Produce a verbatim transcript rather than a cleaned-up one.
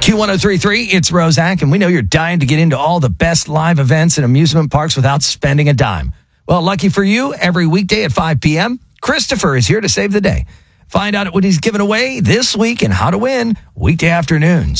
Q one oh three point three, it's Roszak, and we know you're dying to get into all the best live events and amusement parks without spending a dime. Well, lucky for you, every weekday at five p.m., Christopher is here to save the day. Find out what he's giving away this week and how to win weekday afternoons.